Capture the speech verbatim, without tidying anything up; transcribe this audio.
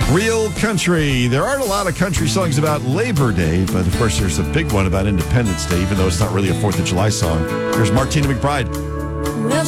Real country. There aren't a lot of country songs about Labor Day, but of course there's a big one about Independence Day, even though it's not really a fourth of July song. There's Martina McBride. Well,